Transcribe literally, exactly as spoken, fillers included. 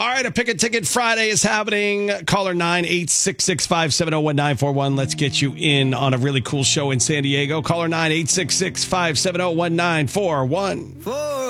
All right, a Pick a Ticket Friday is happening. Caller nine eight six six, five seven zero, one nine four one. Let's get you in on a really cool show in San Diego. Caller nine eight six six, five seven zero, one nine four one.